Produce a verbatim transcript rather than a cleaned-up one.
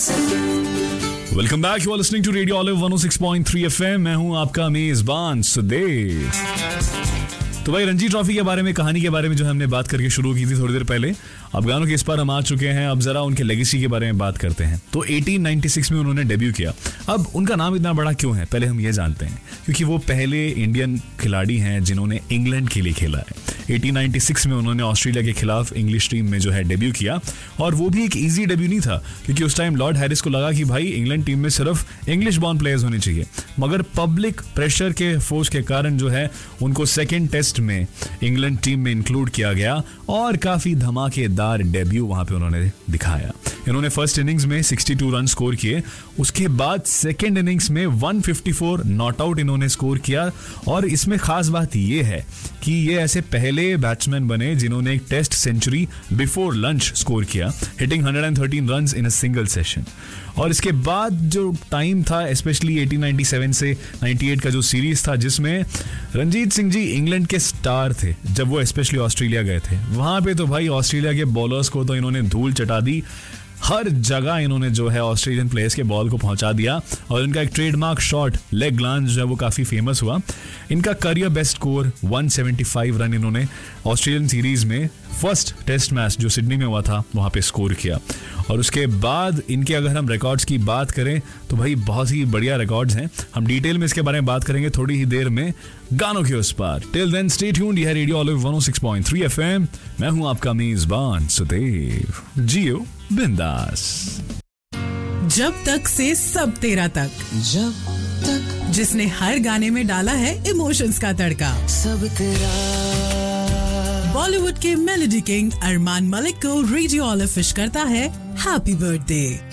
Welcome back, you are listening to radio olive one O six point three FM. मैं हूं आपका मेजबान सुदेव। तो भाई रणजी ट्रॉफी के बारे में, कहानी के बारे में जो हमने बात करके शुरू की थी थोड़ी देर पहले, अफगानों के इस पर हम आ चुके हैं। अब जरा उनके लेगेसी के बारे में बात करते हैं। तो अठारह सौ छियानवे में उन्होंने डेब्यू किया। अब उनका नाम इतना बड़ा क्यों है, पहले हम ये जानते हैं। क्योंकि वो पहले इंडियन खिलाड़ी हैं जिन्होंने इंग्लैंड के लिए खेला है। अठारह सौ छियानवे में उन्होंने ऑस्ट्रेलिया के खिलाफ इंग्लिश टीम में जो है डेब्यू किया, और वो भी एक इजी डेब्यू नहीं था, क्योंकि उस टाइम लॉर्ड हैरिस को लगा कि भाई इंग्लैंड टीम में सिर्फ इंग्लिश बॉर्न प्लेयर्स होने चाहिए। मगर पब्लिक प्रेशर के फोर्स के कारण जो है उनको सेकेंड टेस्ट में इंग्लैंड टीम में इंक्लूड किया गया, और काफी धमाकेदार डेब्यू वहां पे उन्होंने दिखाया। इन्होंने फर्स्ट इनिंग्स में बासठ रन स्कोर किए, उसके बाद सेकेंड इनिंग्स में एक सौ चौवन नॉट आउट इन्होंने स्कोर किया। और इसमें खास बात ये है कि ये ऐसे पहले बैट्समैन बने जिन्होंने एक test century before lunch score किया, हिटिंग एक सौ तेरह runs in a single session. और इसके बाद जो टाइम था, स्पेशली अठारह सौ सत्तानवे से अट्ठानवे का जो सीरीज था, जिसमें रंजीत सिंह जी इंग्लैंड के स्टार थे जब वो स्पेशली ऑस्ट्रेलिया गए थे, वहां पे तो भाई ऑस्ट्रेलिया के बॉलर्स को तो इन्होंने धूल चटा दी। हर जगह इन्होंने जो है ऑस्ट्रेलियन प्लेयर्स के बॉल को पहुंचा दिया, और इनका एक ट्रेडमार्क शॉट लेग ग्लांस जो है वो काफी फेमस हुआ। इनका करियर बेस्ट स्कोर एक सौ पचहत्तर रन इन्होंने ऑस्ट्रेलियन सीरीज में फर्स्ट टेस्ट मैच जो सिडनी में हुआ था वहां पे स्कोर किया। और उसके बाद इनके अगर हम रिकॉर्ड्स की बात करें तो भाई बहुत ही बढ़िया रिकॉर्ड्स हैं। हम डिटेल में इसके बारे में बात करेंगे थोड़ी ही देर में गानों के उस पार। टिल देन स्टे ट्यून्ड, यह रेडियो ऑलिव वन ओ सिक्स पॉइंट थ्री एफएम। मैं हूं आपका मेजबान सुदेव। जियो बिंदास। जब तक से सब तेरा तक, जब तक जिसने हर गाने में डाला है इमोशंस का तड़का। सब तेरा। बॉलीवुड के मेलोडी किंग अरमान मलिक को रेडियो ऑलिव विश करता है हैप्पी बर्थडे।